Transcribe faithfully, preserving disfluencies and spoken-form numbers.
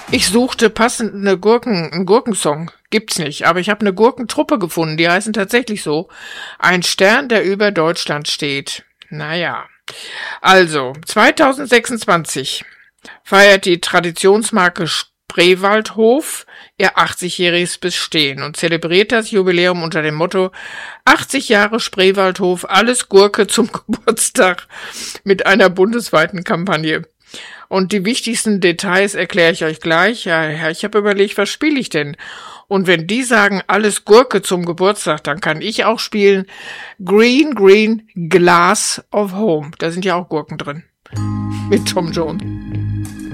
Ich suchte passend eine Gurken, einen Gurkensong. Gibt's nicht, aber ich habe eine Gurkentruppe gefunden, die heißen tatsächlich so. Ein Stern, der über Deutschland steht. Naja. Also, zwanzig sechsundzwanzig feiert die Traditionsmarke Spreewaldhof ihr achtzigjähriges Bestehen und zelebriert das Jubiläum unter dem Motto achtzig Jahre Spreewaldhof, alles Gurke zum Geburtstag mit einer bundesweiten Kampagne. Und die wichtigsten Details erkläre ich euch gleich. Ja, ich habe überlegt, was spiele ich denn? Und wenn die sagen, alles Gurke zum Geburtstag, dann kann ich auch spielen Green, Green, Glass of Home. Da sind ja auch Gurken drin. Mit Tom Jones.